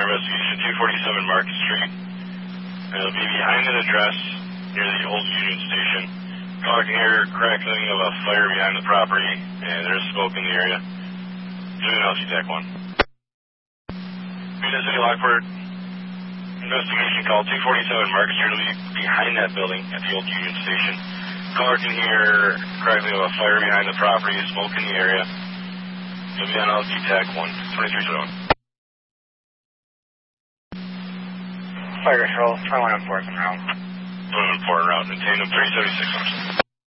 investigation, 247 Market Street. It'll be behind an address near the old Union Station. Caller can hear crackling of a fire behind the property, and there's smoke in the area. Doing LG Tech 1. Unit City Lockport, investigation call 247 Market Street. It'll be behind that building at the old Union Station. Caller can hear crackling of a fire behind the property, smoke in the area. You'll be on LG Tech 1, 2321. Fire control, 21 on 4th and route. 21 on 4th and route, maintain them 376.